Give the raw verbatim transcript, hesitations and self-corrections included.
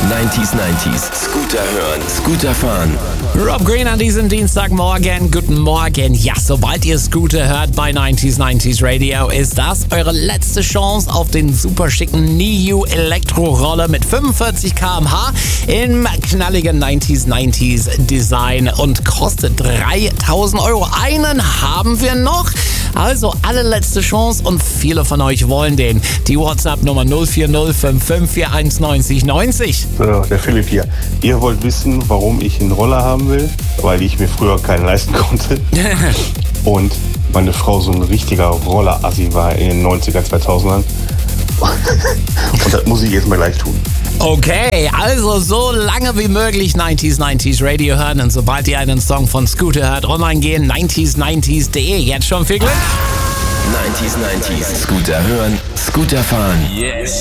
neunziger neunzig. Scooter hören, Scooter fahren. Rob Green an diesem Dienstagmorgen. Guten Morgen. Ja, sobald ihr Scooter hört bei neunziger neunzig Radio, ist das eure letzte Chance auf den super schicken Niu Elektroroller mit fünfundvierzig Kilometer pro Stunde im knalligen neunziger neunzig Design und kostet dreitausend Euro. Einen haben wir noch. Also allerletzte Chance und viele von euch wollen den. Die WhatsApp-Nummer null vier null fünf fünf vier eins neun null neun null. So, der Philipp hier. Ihr wollt wissen, warum ich einen Roller haben will? Weil ich mir früher keinen leisten konnte. Und meine Frau so ein richtiger Roller-Assi war in den neunziger, zweitausendern. Und das muss ich jetzt mal gleich tun. Okay, also so lange wie möglich neunziger neunzig Radio hören und sobald ihr einen Song von Scooter hört, online gehen, neunziger neunzig punkt de. Jetzt schon viel Glück! neunziger neunzig. Scooter hören, Scooter fahren. Yes!